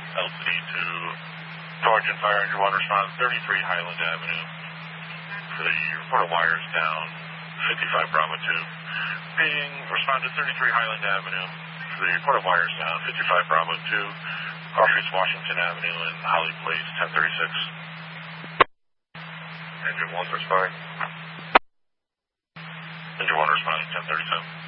LC to Georgian Fire Engine 1, respond 33 Highland Avenue. For the reported wires down, 55 Bravo 2. Being responded 33 Highland Avenue. For the reported wires down, 55 Bravo 2. Crossroads Washington Avenue and Holly Place, 1036. Engine 1 responding. Engine 1 responding, 1037.